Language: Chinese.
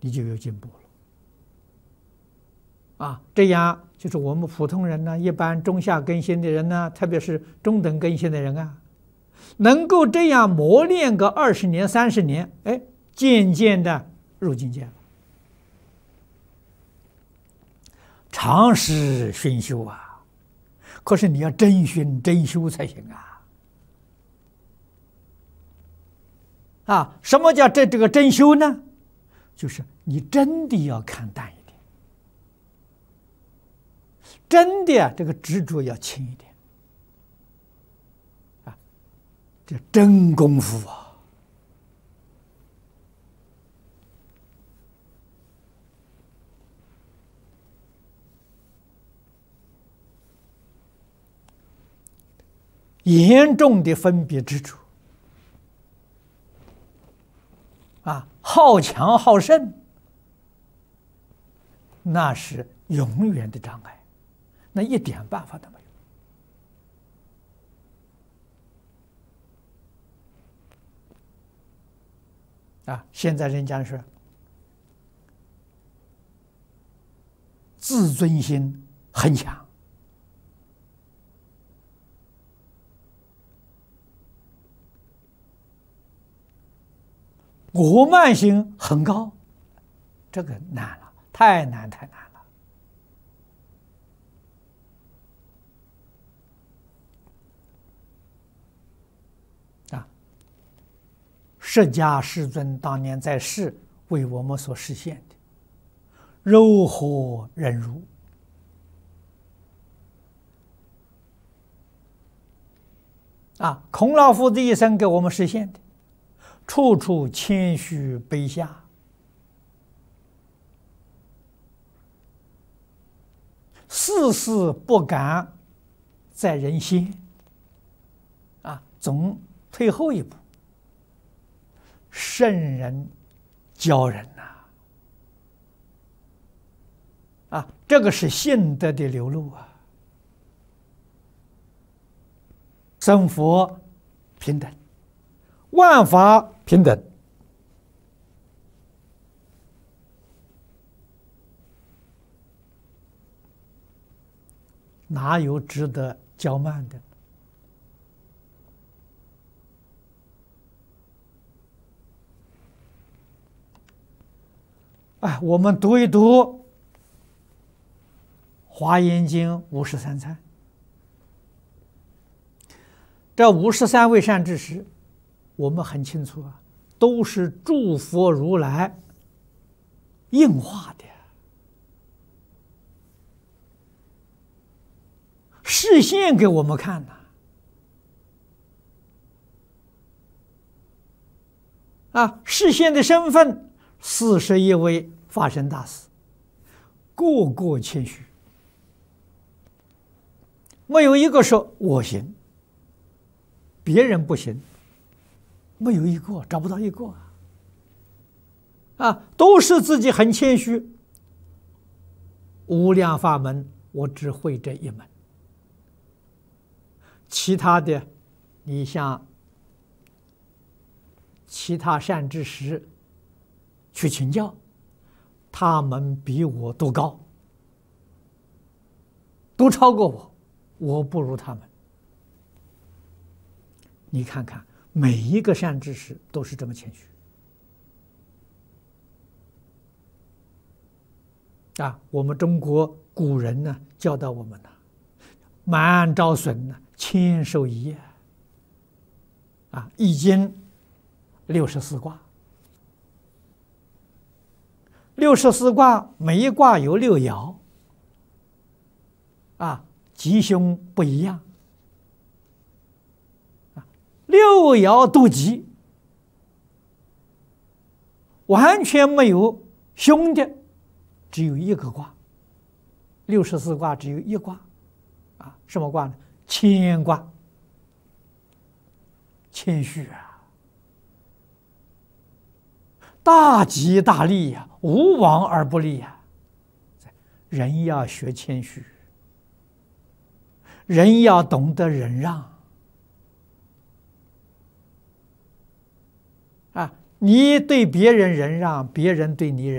你就有进步了。这样就是我们普通人呢，一般中下根性的人呢，特别是中等根性的人啊，能够这样磨练个20年、30年，渐渐的入境界了。长时熏修啊，可是你要真熏真修才行啊！什么叫这个真修呢？就是你真的要看淡一点，真的这个执着要轻一点这真功夫啊！严重的分别执着好强好胜，那是永远的障碍，那一点办法都没有现在人家说自尊心很强，我慢心很高，这个难了，太难了释迦世尊当年在世为我们所实现的，柔和忍辱孔老夫子一生给我们实现的，处处谦虚卑下，事事不敢在人先总退后一步，圣人教人这个是信德的流露生佛平等，万法平等，哪有值得骄慢的？我们读一读《华严经》53参，这53位善知识，我们很清楚都是诸佛如来应化的，示现给我们看示现的身份41位法身大士，个个谦虚，没有一个说我行，别人不行，没有一个，找不到一个都是自己很谦虚。无量法门，我只会这一门，其他的，你像其他善知识去请教，他们比我都高，都超过我，我不如他们。你看看，每一个善知识都是这么谦虚我们中国古人呢教导我们满招损谦受益易经64卦，64卦每一卦有6爻吉凶不一样，6爻都吉，完全没有凶的，只有一个卦，64卦只有一卦什么卦呢？谦卦，谦虚大吉大利无往而不利人要学谦虚，人要懂得忍让你对别人忍让，别人对你忍让。